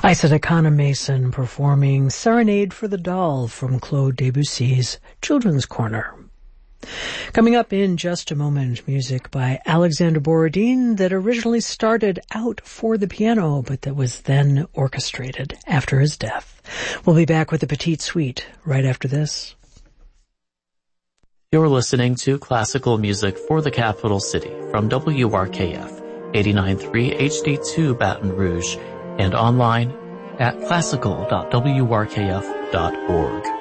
Isadakana Mason performing Serenade for the Doll from Claude Debussy's Children's Corner. Coming up in just a moment, music by Alexander Borodin that originally started out for the piano, but that was then orchestrated after his death. We'll be back with the Petite Suite right after this. You're listening to classical music for the capital city from WRKF 89.3 HD2 Baton Rouge and online at classical.wrkf.org.